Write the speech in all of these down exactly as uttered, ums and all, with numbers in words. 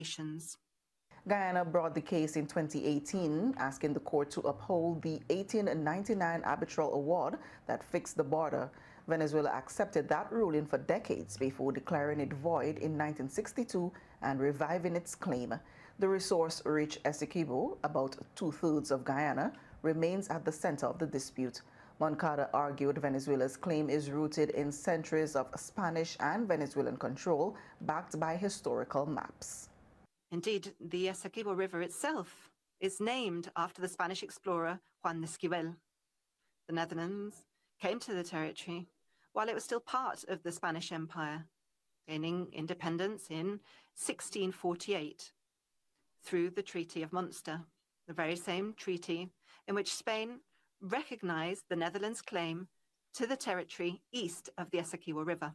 nations. Guyana brought the case in twenty eighteen, asking the court to uphold the eighteen ninety-nine arbitral award that fixed the border. Venezuela accepted that ruling for decades before declaring it void in nineteen sixty-two and reviving its claim. The resource-rich Essequibo, about two-thirds of Guyana, remains at the center of the dispute. Moncada argued Venezuela's claim is rooted in centuries of Spanish and Venezuelan control, backed by historical maps. Indeed, the Essequibo River itself is named after the Spanish explorer Juan de Esquivel. The Netherlands came to the territory while it was still part of the Spanish Empire, gaining independence in sixteen forty-eight through the Treaty of Munster, the very same treaty in which Spain recognized the Netherlands' claim to the territory east of the Essequibo River.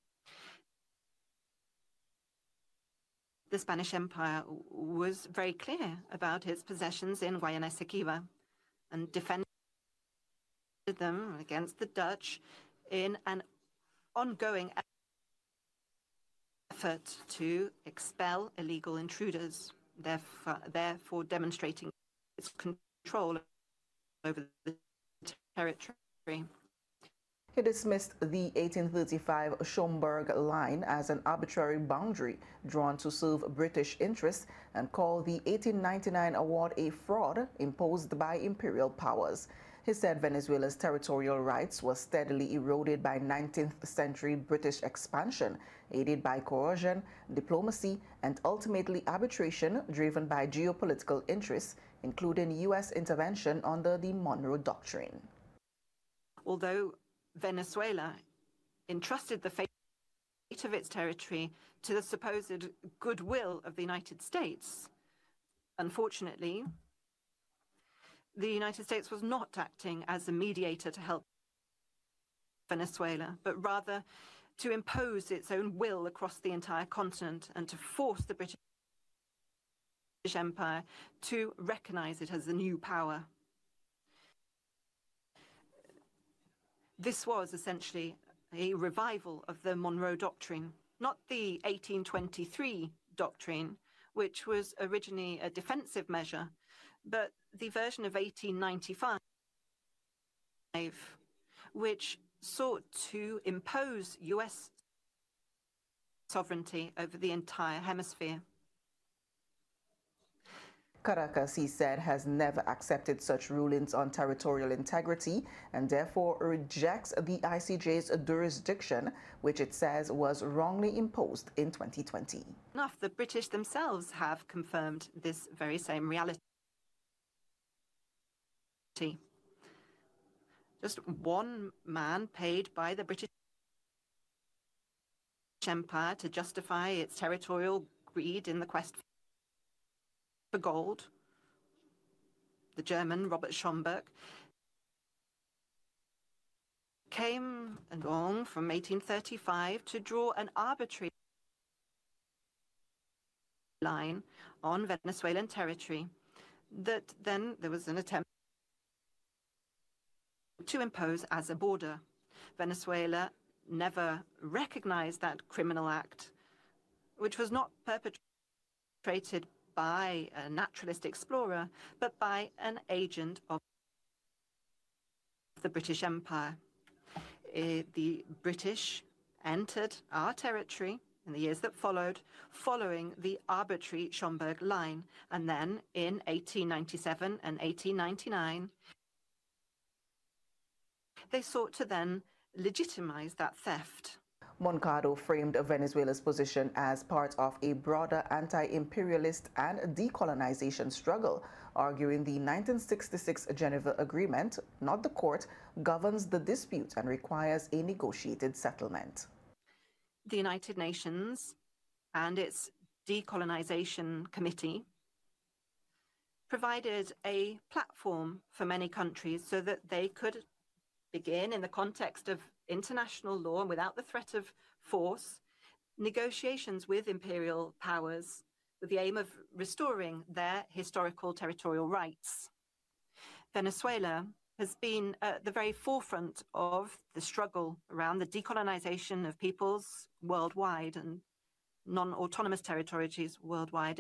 The Spanish Empire was very clear about its possessions in Guayana Esequiba and defended them against the Dutch in an ongoing effort to expel illegal intruders, therefore, therefore demonstrating its control over the territory. He dismissed the eighteen thirty-five Schomburg Line as an arbitrary boundary drawn to serve British interests and called the eighteen ninety-nine award a fraud imposed by imperial powers. He said Venezuela's territorial rights were steadily eroded by nineteenth century British expansion, aided by coercion, diplomacy, and ultimately arbitration driven by geopolitical interests, including U S intervention under the Monroe Doctrine. Although Venezuela entrusted the fate of its territory to the supposed goodwill of the United States, unfortunately, the United States was not acting as a mediator to help Venezuela, but rather to impose its own will across the entire continent and to force the British Empire to recognize it as a new power. This was essentially a revival of the Monroe Doctrine, not the eighteen twenty-three Doctrine, which was originally a defensive measure, but the version of eighteen ninety-five, which sought to impose U S sovereignty over the entire hemisphere. Caracas, he said, has never accepted such rulings on territorial integrity and therefore rejects the I C J's jurisdiction, which it says was wrongly imposed in twenty twenty. Enough, the British themselves have confirmed this very same reality. Just one man paid by the British Empire to justify its territorial greed in the quest for gold, the German Robert Schomburg, came along from eighteen thirty-five to draw an arbitrary line on Venezuelan territory that then there was an attempt to impose as a border. Venezuela never recognized that criminal act, which was not perpetrated by a naturalist explorer, but by an agent of the British Empire. Uh, the British entered our territory in the years that followed, following the arbitrary Schomburg Line, and then in eighteen ninety-seven and eighteen ninety-nine, they sought to then legitimize that theft. Moncada framed Venezuela's position as part of a broader anti-imperialist and decolonization struggle, arguing the nineteen sixty-six Geneva Agreement, not the court, governs the dispute and requires a negotiated settlement. The United Nations and its Decolonization Committee provided a platform for many countries so that they could begin, in the context of international law and without the threat of force, negotiations with imperial powers with the aim of restoring their historical territorial rights. Venezuela has been at the very forefront of the struggle around the decolonization of peoples worldwide, and non-autonomous territories worldwide.